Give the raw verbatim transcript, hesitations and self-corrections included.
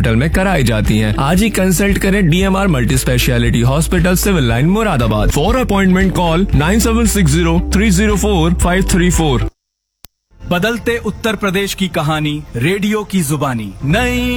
Hospital में कराई जाती हैं। आज ही कंसल्ट करें DMR multi speciality hospital, civil line, Moradabad. For appointment call nine seven six zero three zero four five three four. बदलते उत्तर प्रदेश की कहानी, रेडियो की जुबानी। नई